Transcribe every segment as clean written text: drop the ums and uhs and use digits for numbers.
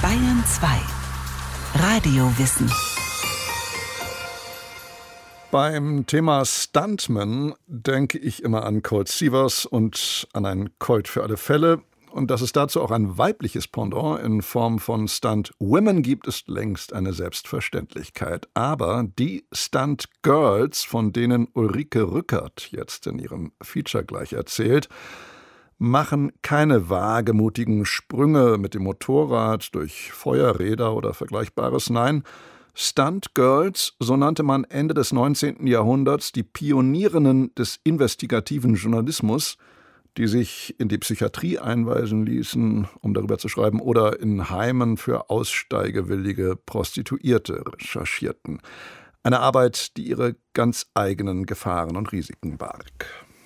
Bayern 2 Radiowissen. Beim Thema Stuntman denke ich immer an Colt Sievers und an ein Colt für alle Fälle. Und dass es dazu auch ein weibliches Pendant in Form von Stunt-Women gibt, ist längst eine Selbstverständlichkeit. Aber die Stunt-Girls, von denen Ulrike Rückert jetzt in ihrem Feature gleich erzählt, machen keine wagemutigen Sprünge mit dem Motorrad durch Feuerräder oder Vergleichbares. Nein, Stunt-Girls, so nannte man Ende des 19. Jahrhunderts die Pionierinnen des investigativen Journalismus, die sich in die Psychiatrie einweisen ließen, um darüber zu schreiben, oder in Heimen für aussteigewillige Prostituierte recherchierten. Eine Arbeit, die ihre ganz eigenen Gefahren und Risiken barg.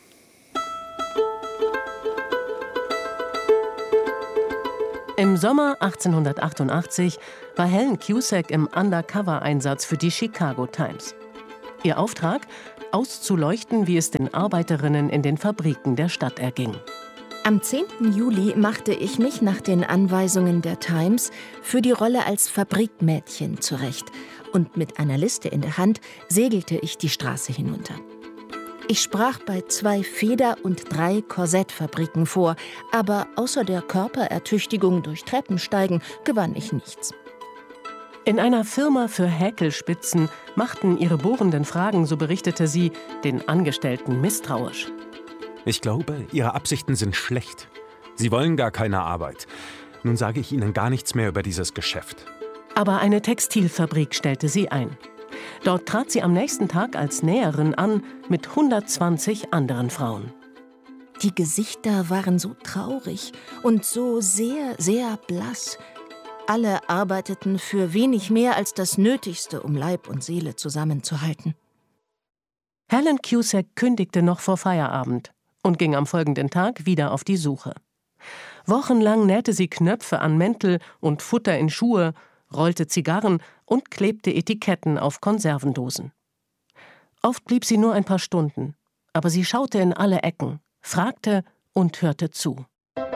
Im Sommer 1888 war Helen Cusack im Undercover-Einsatz für die Chicago Times. Ihr Auftrag: auszuleuchten, wie es den Arbeiterinnen in den Fabriken der Stadt erging. Am 10. Juli machte ich mich nach den Anweisungen der Times für die Rolle als Fabrikmädchen zurecht und mit einer Liste in der Hand segelte ich die Straße hinunter. Ich sprach bei 2 Feder- und 3 Korsettfabriken vor, aber außer der Körperertüchtigung durch Treppensteigen gewann ich nichts. In einer Firma für Häkelspitzen machten ihre bohrenden Fragen, so berichtete sie, den Angestellten misstrauisch. Ich glaube, Ihre Absichten sind schlecht. Sie wollen gar keine Arbeit. Nun sage ich Ihnen gar nichts mehr über dieses Geschäft. Aber eine Textilfabrik stellte sie ein. Dort trat sie am nächsten Tag als Näherin an mit 120 anderen Frauen. Die Gesichter waren so traurig und so sehr, sehr blass. Alle arbeiteten für wenig mehr als das Nötigste, um Leib und Seele zusammenzuhalten. Helen Cusack kündigte noch vor Feierabend und ging am folgenden Tag wieder auf die Suche. Wochenlang nähte sie Knöpfe an Mäntel und Futter in Schuhe, rollte Zigarren und klebte Etiketten auf Konservendosen. Oft blieb sie nur ein paar Stunden, aber sie schaute in alle Ecken, fragte und hörte zu.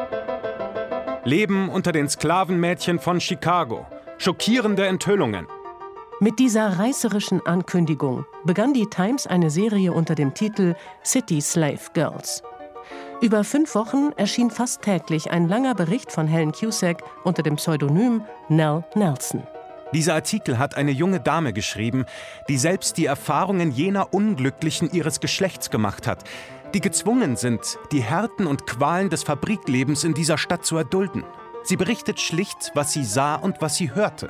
Leben unter den Sklavenmädchen von Chicago. Schockierende Enthüllungen. Mit dieser reißerischen Ankündigung begann die Times eine Serie unter dem Titel City Slave Girls. Über 5 Wochen erschien fast täglich ein langer Bericht von Helen Cusack unter dem Pseudonym Nell Nelson. Dieser Artikel hat eine junge Dame geschrieben, die selbst die Erfahrungen jener Unglücklichen ihres Geschlechts gemacht hat, die gezwungen sind, die Härten und Qualen des Fabriklebens in dieser Stadt zu erdulden. Sie berichtet schlicht, was sie sah und was sie hörte.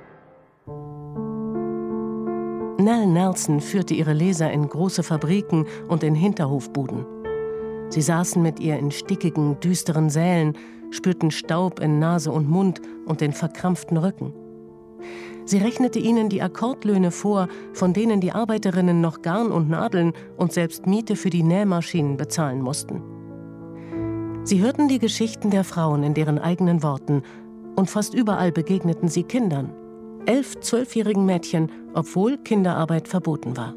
Nell Nelson führte ihre Leser in große Fabriken und in Hinterhofbuden. Sie saßen mit ihr in stickigen, düsteren Sälen, spürten Staub in Nase und Mund und den verkrampften Rücken. Sie rechnete ihnen die Akkordlöhne vor, von denen die Arbeiterinnen noch Garn und Nadeln und selbst Miete für die Nähmaschinen bezahlen mussten. Sie hörten die Geschichten der Frauen in deren eigenen Worten und fast überall begegneten sie Kindern, 11-, 12-jährigen Mädchen, obwohl Kinderarbeit verboten war.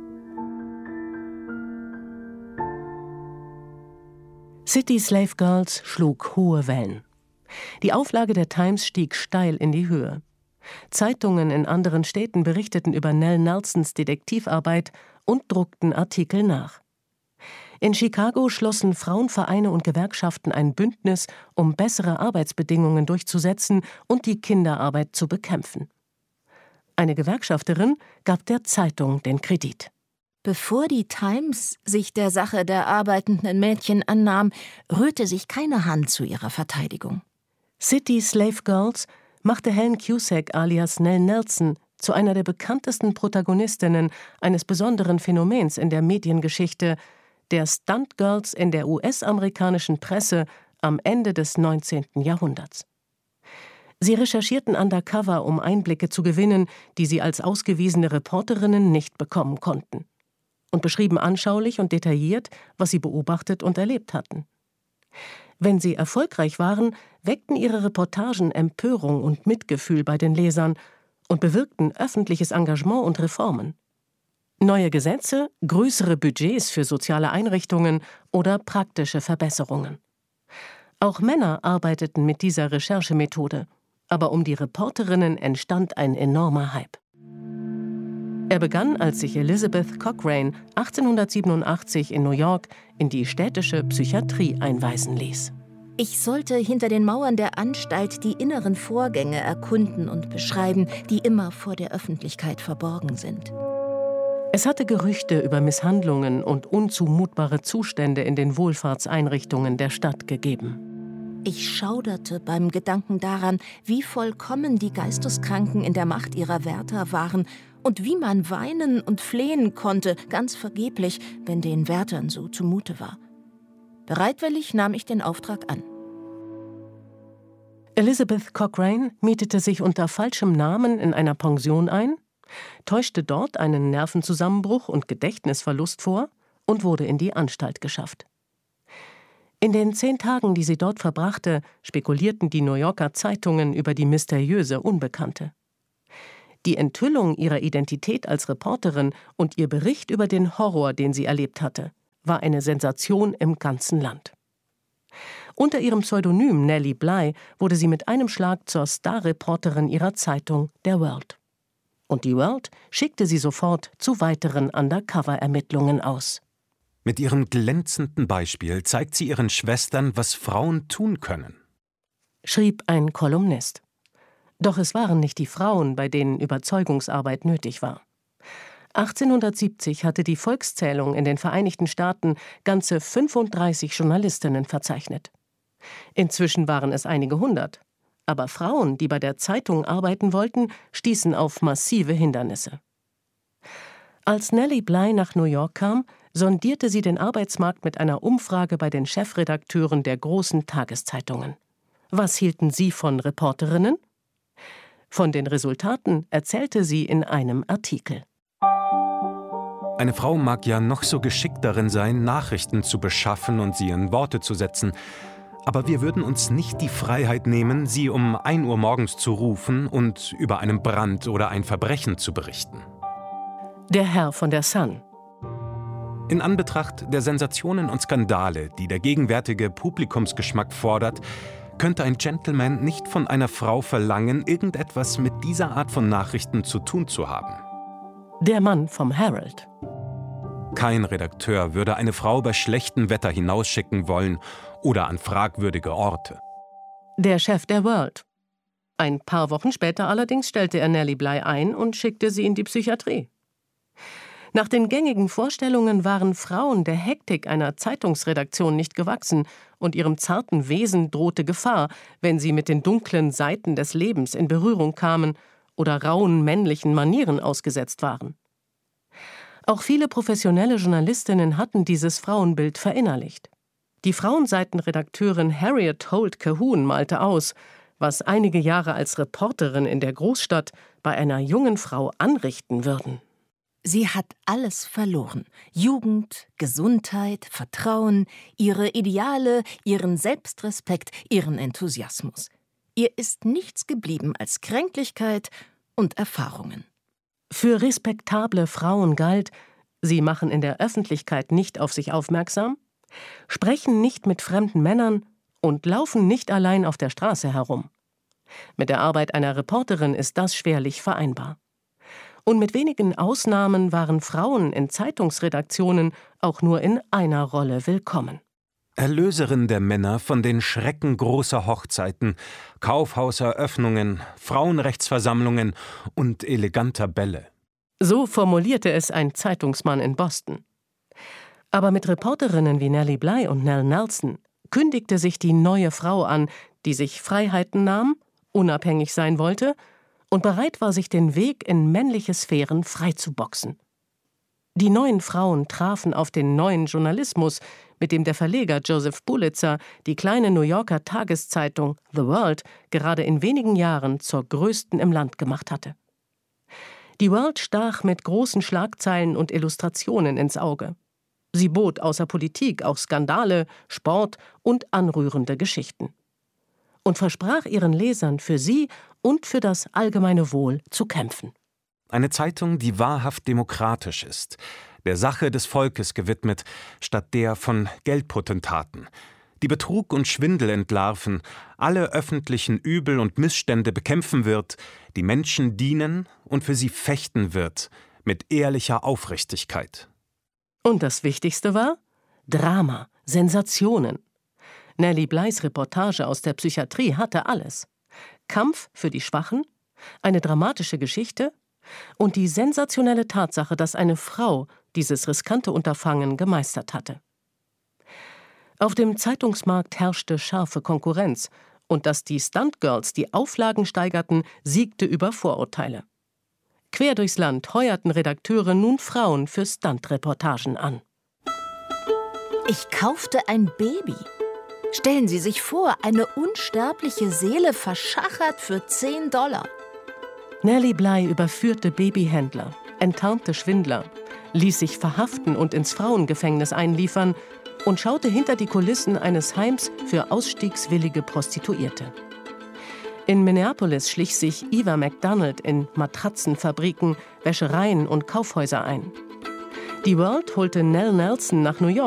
City Slave Girls schlug hohe Wellen. Die Auflage der Times stieg steil in die Höhe. Zeitungen in anderen Städten berichteten über Nell Nelsons Detektivarbeit und druckten Artikel nach. In Chicago schlossen Frauenvereine und Gewerkschaften ein Bündnis, um bessere Arbeitsbedingungen durchzusetzen und die Kinderarbeit zu bekämpfen. Eine Gewerkschafterin gab der Zeitung den Kredit. Bevor die Times sich der Sache der arbeitenden Mädchen annahm, rührte sich keine Hand zu ihrer Verteidigung. City Slave Girls machte Helen Cusack alias Nell Nelson zu einer der bekanntesten Protagonistinnen eines besonderen Phänomens in der Mediengeschichte, der Stunt-Girls in der US-amerikanischen Presse am Ende des 19. Jahrhunderts. Sie recherchierten undercover, um Einblicke zu gewinnen, die sie als ausgewiesene Reporterinnen nicht bekommen konnten, und beschrieben anschaulich und detailliert, was sie beobachtet und erlebt hatten. Wenn sie erfolgreich waren, weckten ihre Reportagen Empörung und Mitgefühl bei den Lesern und bewirkten öffentliches Engagement und Reformen. Neue Gesetze, größere Budgets für soziale Einrichtungen oder praktische Verbesserungen. Auch Männer arbeiteten mit dieser Recherchemethode aber um die Reporterinnen entstand ein enormer Hype. Er begann, als sich Elizabeth Cochrane 1887 in New York in die städtische Psychiatrie einweisen ließ. Ich sollte hinter den Mauern der Anstalt die inneren Vorgänge erkunden und beschreiben, die immer vor der Öffentlichkeit verborgen sind. Es hatte Gerüchte über Misshandlungen und unzumutbare Zustände in den Wohlfahrtseinrichtungen der Stadt gegeben. Ich schauderte beim Gedanken daran, wie vollkommen die Geisteskranken in der Macht ihrer Wärter waren und wie man weinen und flehen konnte, ganz vergeblich, wenn den Wärtern so zumute war. Bereitwillig nahm ich den Auftrag an. Elizabeth Cochrane mietete sich unter falschem Namen in einer Pension ein, täuschte dort einen Nervenzusammenbruch und Gedächtnisverlust vor und wurde in die Anstalt geschafft. In den 10 Tagen, die sie dort verbrachte, spekulierten die New Yorker Zeitungen über die mysteriöse Unbekannte. Die Enthüllung ihrer Identität als Reporterin und ihr Bericht über den Horror, den sie erlebt hatte, war eine Sensation im ganzen Land. Unter ihrem Pseudonym Nellie Bly wurde sie mit einem Schlag zur Starreporterin ihrer Zeitung, der World. Und die World schickte sie sofort zu weiteren Undercover-Ermittlungen aus. Mit ihrem glänzenden Beispiel zeigt sie ihren Schwestern, was Frauen tun können, schrieb ein Kolumnist. Doch es waren nicht die Frauen, bei denen Überzeugungsarbeit nötig war. 1870 hatte die Volkszählung in den Vereinigten Staaten ganze 35 Journalistinnen verzeichnet. Inzwischen waren es einige hundert. Aber Frauen, die bei der Zeitung arbeiten wollten, stießen auf massive Hindernisse. Als Nellie Bly nach New York kam, sondierte sie den Arbeitsmarkt mit einer Umfrage bei den Chefredakteuren der großen Tageszeitungen. Was hielten sie von Reporterinnen? Von den Resultaten erzählte sie in einem Artikel. Eine Frau mag ja noch so geschickt darin sein, Nachrichten zu beschaffen und sie in Worte zu setzen. Aber wir würden uns nicht die Freiheit nehmen, sie um 1 Uhr morgens zu rufen und über einen Brand oder ein Verbrechen zu berichten. Der Herr von der Sun. In Anbetracht der Sensationen und Skandale, die der gegenwärtige Publikumsgeschmack fordert, könnte ein Gentleman nicht von einer Frau verlangen, irgendetwas mit dieser Art von Nachrichten zu tun zu haben. Der Mann vom Herald. Kein Redakteur würde eine Frau bei schlechtem Wetter hinausschicken wollen oder an fragwürdige Orte. Der Chef der World. Ein paar Wochen später allerdings stellte er Nellie Bly ein und schickte sie in die Psychiatrie. Nach den gängigen Vorstellungen waren Frauen der Hektik einer Zeitungsredaktion nicht gewachsen und ihrem zarten Wesen drohte Gefahr, wenn sie mit den dunklen Seiten des Lebens in Berührung kamen oder rauen männlichen Manieren ausgesetzt waren. Auch viele professionelle Journalistinnen hatten dieses Frauenbild verinnerlicht. Die Frauenseitenredakteurin Harriet Holt Calhoun malte aus, was einige Jahre als Reporterin in der Großstadt bei einer jungen Frau anrichten würden. Sie hat alles verloren. Jugend, Gesundheit, Vertrauen, ihre Ideale, ihren Selbstrespekt, ihren Enthusiasmus. Ihr ist nichts geblieben als Kränklichkeit und Erfahrungen. Für respektable Frauen galt, sie machen in der Öffentlichkeit nicht auf sich aufmerksam, sprechen nicht mit fremden Männern und laufen nicht allein auf der Straße herum. Mit der Arbeit einer Reporterin ist das schwerlich vereinbar. Und mit wenigen Ausnahmen waren Frauen in Zeitungsredaktionen auch nur in einer Rolle willkommen. Erlöserin der Männer von den Schrecken großer Hochzeiten, Kaufhauseröffnungen, Frauenrechtsversammlungen und eleganter Bälle. So formulierte es ein Zeitungsmann in Boston. Aber mit Reporterinnen wie Nellie Bly und Nell Nelson kündigte sich die neue Frau an, die sich Freiheiten nahm, unabhängig sein wollte und bereit war, sich den Weg in männliche Sphären freizuboxen. Die neuen Frauen trafen auf den neuen Journalismus, mit dem der Verleger Joseph Pulitzer die kleine New Yorker Tageszeitung The World gerade in wenigen Jahren zur größten im Land gemacht hatte. Die World stach mit großen Schlagzeilen und Illustrationen ins Auge. Sie bot außer Politik auch Skandale, Sport und anrührende Geschichten. Und versprach ihren Lesern, für sie und für das allgemeine Wohl zu kämpfen. Eine Zeitung, die wahrhaft demokratisch ist, der Sache des Volkes gewidmet, statt der von Geldpotentaten, die Betrug und Schwindel entlarven, alle öffentlichen Übel und Missstände bekämpfen wird, die Menschen dienen und für sie fechten wird, mit ehrlicher Aufrichtigkeit. Und das Wichtigste war Drama, Sensationen. Nellie Bleys Reportage aus der Psychiatrie hatte alles. Kampf für die Schwachen, eine dramatische Geschichte und die sensationelle Tatsache, dass eine Frau dieses riskante Unterfangen gemeistert hatte. Auf dem Zeitungsmarkt herrschte scharfe Konkurrenz, und dass die Stuntgirls die Auflagen steigerten, siegte über Vorurteile. Quer durchs Land heuerten Redakteure nun Frauen für Stuntreportagen an. Ich kaufte ein Baby. Stellen Sie sich vor, eine unsterbliche Seele verschachert für $10. Nellie Bly überführte Babyhändler, enttarnte Schwindler, ließ sich verhaften und ins Frauengefängnis einliefern und schaute hinter die Kulissen eines Heims für ausstiegswillige Prostituierte. In Minneapolis schlich sich Eva McDonald in Matratzenfabriken, Wäschereien und Kaufhäuser ein. Die World holte Nell Nelson nach New York